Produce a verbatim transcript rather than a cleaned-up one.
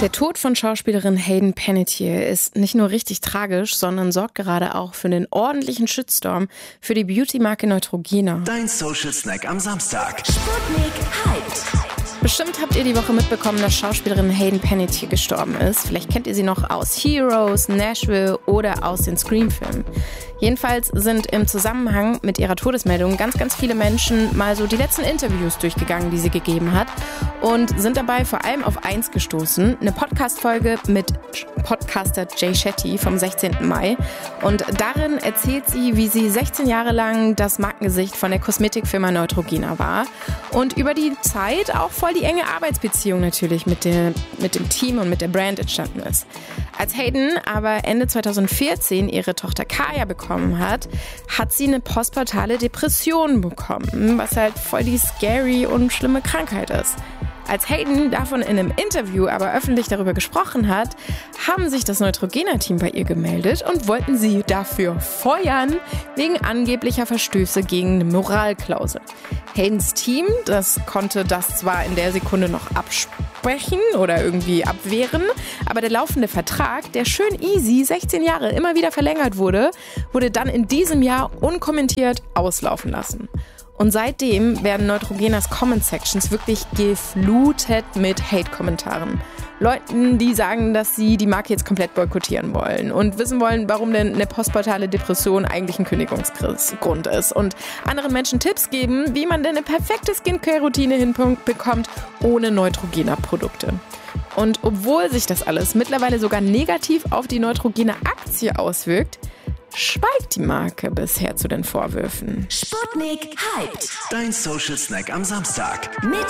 Der Tod von Schauspielerin Hayden Panettiere ist nicht nur richtig tragisch, sondern sorgt gerade auch für einen ordentlichen Shitstorm für die Beauty-Marke Neutrogena. Dein Social Snack am Samstag. Sputnik hyped. Bestimmt habt ihr die Woche mitbekommen, dass Schauspielerin Hayden Panettiere gestorben ist. Vielleicht kennt ihr sie noch aus Heroes, Nashville oder aus den Scream-Filmen. Jedenfalls sind im Zusammenhang mit ihrer Todesmeldung ganz, ganz viele Menschen mal so die letzten Interviews durchgegangen, die sie gegeben hat, und sind dabei vor allem auf eins gestoßen. Eine Podcast-Folge mit Podcaster Jay Shetty vom sechzehnten Mai. Und darin erzählt sie, wie sie sechzehn Jahre lang das Markengesicht von der Kosmetikfirma Neutrogena war und über die Zeit auch voll die enge Arbeitsbeziehung natürlich mit, der, mit dem Team und mit der Brand entstanden ist. Als Hayden aber Ende zweitausendvierzehn ihre Tochter Kaya bekommen hat, hat sie eine postpartale Depression bekommen, was halt voll die scary und schlimme Krankheit ist. Als Hayden davon in einem Interview aber öffentlich darüber gesprochen hat, haben sich das Neutrogena-Team bei ihr gemeldet und wollten sie dafür feuern, wegen angeblicher Verstöße gegen eine Moralklausel. Haydens Team, das konnte das zwar in der Sekunde noch absprechen oder irgendwie abwehren, aber der laufende Vertrag, der schön easy sechzehn Jahre immer wieder verlängert wurde, wurde dann in diesem Jahr unkommentiert auslaufen lassen. Und seitdem werden Neutrogenas Comment-Sections wirklich geflutet mit Hate-Kommentaren. Leuten, die sagen, dass sie die Marke jetzt komplett boykottieren wollen und wissen wollen, warum denn eine postpartale Depression eigentlich ein Kündigungsgrund ist. Und anderen Menschen Tipps geben, wie man denn eine perfekte Skincare-Routine hinbekommt ohne Neutrogena-Produkte. Und obwohl sich das alles mittlerweile sogar negativ auf die Neutrogena-Aktie auswirkt, schweigt die Marke bisher zu den Vorwürfen. Sputnik hyped. Dein Social Snack am Samstag. Mit